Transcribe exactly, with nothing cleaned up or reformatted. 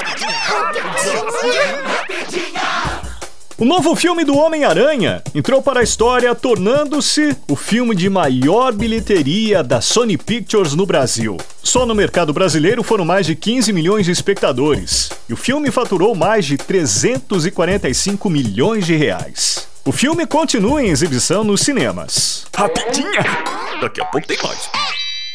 O novo filme do Homem-Aranha entrou para a história, tornando-se o filme de maior bilheteria da Sony Pictures no Brasil. Só no mercado brasileiro foram mais de quinze milhões de espectadores, e o filme faturou mais de trezentos e quarenta e cinco milhões de reais. O filme continua em exibição nos cinemas. Rapidinha! Daqui a pouco tem mais.